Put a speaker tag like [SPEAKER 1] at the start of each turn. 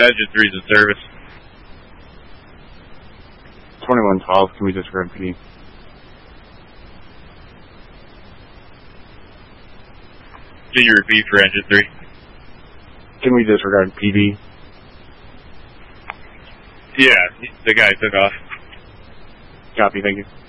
[SPEAKER 1] Engine 3's in service.
[SPEAKER 2] 2112, can we disregard PD?
[SPEAKER 1] Can you repeat for Engine 3?
[SPEAKER 2] Can we disregard PD?
[SPEAKER 1] Yeah, the guy took off.
[SPEAKER 2] Copy, thank you.